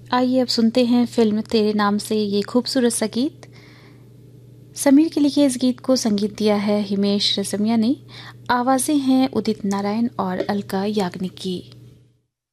आइए अब सुनते हैं फिल्म तेरे नाम से ये खूबसूरत सा गीत। समीर के लिखे इस गीत को संगीत दिया है हिमेश रेशमिया ने। आवाज़ें हैं उदित नारायण और अलका याग्निक की।